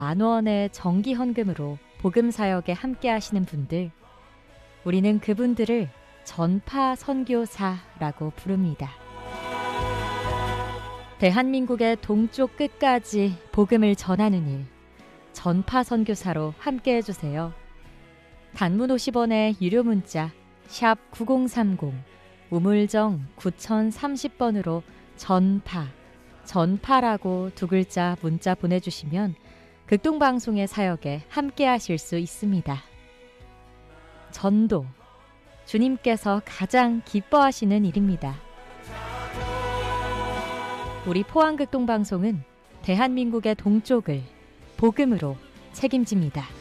10,000원의 정기 헌금으로 복음 사역에 함께 하시는 분들, 우리는 그분들을 전파 선교사라고 부릅니다. 대한민국의 동쪽 끝까지 복음을 전하는 일, 전파 선교사로 함께 해주세요. 단문 50원의 유료 문자 샵 9030, 우물정 9030번으로 전파라고 두 글자 문자 보내주시면 극동방송의 사역에 함께 하실 수 있습니다. 전도, 주님께서 가장 기뻐하시는 일입니다. 우리 포항극동방송은 대한민국의 동쪽을 복음으로 책임집니다.